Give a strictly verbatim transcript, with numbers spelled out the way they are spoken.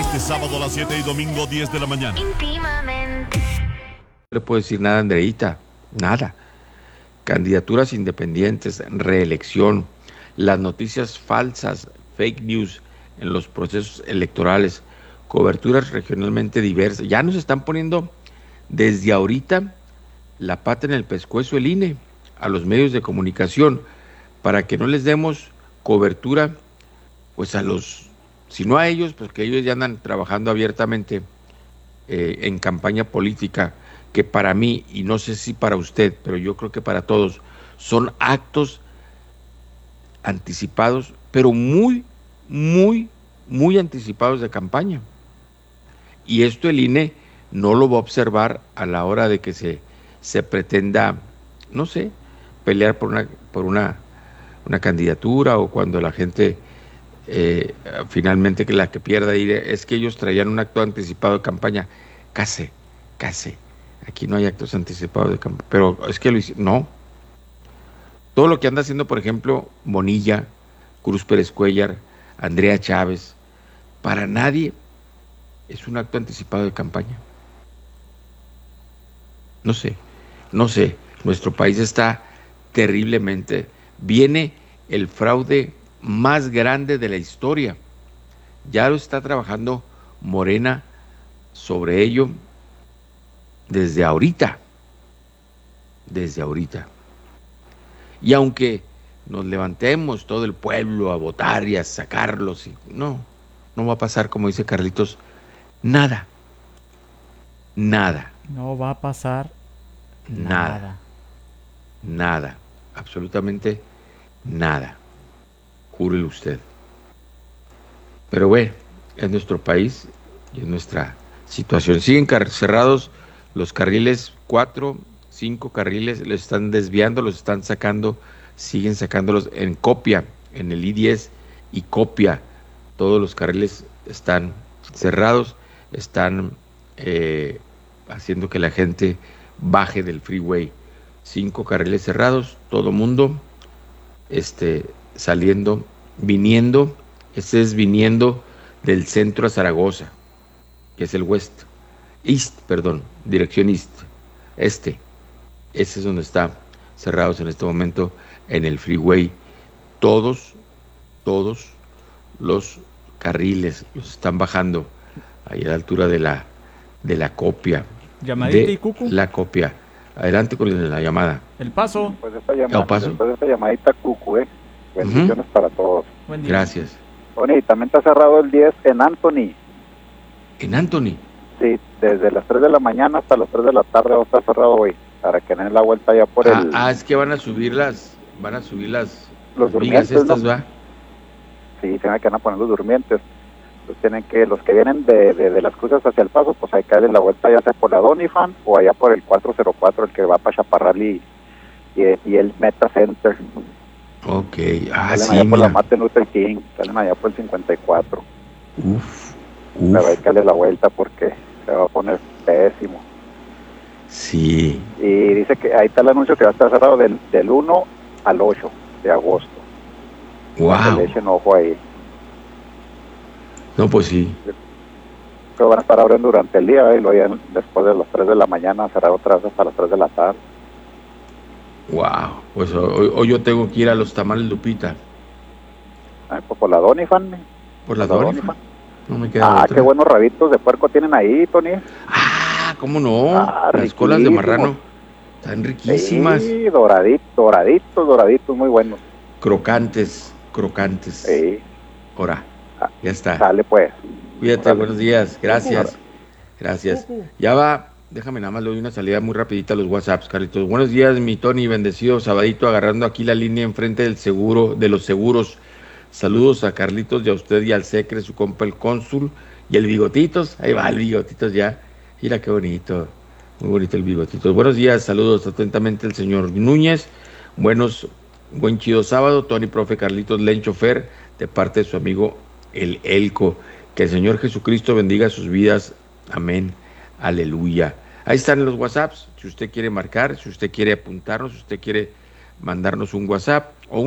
Este sábado a las siete y domingo diez de la mañana. Íntimamente. No le puedo decir nada, Andreita, nada. Candidaturas independientes, reelección, las noticias falsas, fake news en los procesos electorales, coberturas regionalmente diversas. Ya nos están poniendo desde ahorita la pata en el pescuezo el I N E a los medios de comunicación para que no les demos cobertura, pues a los, si no a ellos, pues que ellos ya andan trabajando abiertamente eh, en campaña política, que para mí, y no sé si para usted, pero yo creo que para todos, son actos anticipados, pero muy, muy, muy anticipados de campaña. Y esto el I N E no lo va a observar a la hora de que se, se pretenda, no sé, pelear por una, por una, una candidatura, o cuando la gente eh, finalmente que la que pierda diré, es que ellos traían un acto anticipado de campaña. Case, case. Aquí no hay actos anticipados de campaña, pero es que lo hicieron, no. Todo lo que anda haciendo, por ejemplo, Bonilla, Cruz Pérez Cuellar, Andrea Chávez, para nadie es un acto anticipado de campaña. No sé, no sé, nuestro país está terriblemente, viene el fraude más grande de la historia. Ya lo está trabajando Morena sobre ello desde ahorita, desde ahorita. Y aunque nos levantemos todo el pueblo a votar y a sacarlos, y no, no va a pasar, como dice Carlitos, nada, nada. No va a pasar Nada, nada. nada, absolutamente nada. Júrelo usted. Pero bueno, es nuestro país y es nuestra situación. Siguen car- cerrados los carriles, cuatro, cinco carriles, los están desviando, los están sacando, siguen sacándolos en copia, en el I diez y copia. Todos los carriles están cerrados, están eh, haciendo que la gente baje del freeway. Cinco carriles cerrados, todo mundo este, saliendo, viniendo, este es viniendo del centro a Zaragoza, que es el west, east, perdón, dirección east, este, ese es donde está cerrados en este momento en el freeway. Todos, todos los carriles los están bajando ahí a la altura de la, de la copia. Llamadita de y Cucu. La copia. Adelante con la llamada. El Paso. Después de esta, llamada, Paso. después de esta llamadita, Cucu, ¿eh? Bendiciones uh-huh. para todos. Buen día. Gracias. Tony, también está cerrado el diez en Anthony. ¿En Anthony? Sí, desde las tres de la mañana hasta las tres de la tarde va a estar cerrado hoy, para que den la vuelta ya por ah, el... Ah, es que van a subir las, van a subir las, los las vigas estas, ¿no? ¿Va? Sí, tienen que van a poner los durmientes. Pues tienen que, los que vienen de, de, de las cruces hacia el Paso, pues hay que darle la vuelta ya sea por la Doniphan o allá por el cuatro cero cuatro, el que va para Chaparral y, y, y el Meta Center. Ok, ah, salen sí, allá por mira. la Martin Luther King, salen allá por el cincuenta y cuatro. Uf, uf. Pero hay que darle la vuelta porque se va a poner pésimo. Sí. Y dice que ahí está el anuncio que va a estar cerrado del, del uno al ocho de agosto. Wow. Para que le echen ojo ahí. No, pues sí. Pero van a estar abriendo durante el día, ¿eh? Y luego ya después de las tres de la mañana cerrar otra vez hasta las tres de la tarde. Wow, pues hoy, hoy yo tengo que ir a los tamales Lupita. Ay, pues por la Doniphan. ¿Por la, la Doniphan? Doniphan? No me queda Ah, otra. Qué buenos rabitos de puerco tienen ahí, Tony. Ah, ¿cómo no? Ah, las colas de marrano están riquísimas. Sí, doraditos, doraditos, doraditos, muy buenos. Crocantes, crocantes. Sí. Ahora, ya está. Sale pues. Cuídate, Orale. Buenos días, gracias. Gracias. Ya va, déjame nada más, le doy una salida muy rapidita a los WhatsApps, Carlitos. Buenos días, mi Tony, bendecido sabadito, agarrando aquí la línea enfrente del seguro, de los seguros. Saludos a Carlitos y a usted y al Secre, su compa el cónsul, y el Bigotitos, ahí va el Bigotitos ya. Mira qué bonito, muy bonito el Bigotitos. Buenos días, saludos atentamente el señor Núñez. Buenos, buen chido sábado, Tony, profe Carlitos, Len Chofer, de parte de su amigo el Elco. Que el Señor Jesucristo bendiga sus vidas. Amén. Aleluya. Ahí están los WhatsApps. Si usted quiere marcar, si usted quiere apuntarnos, si usted quiere mandarnos un WhatsApp,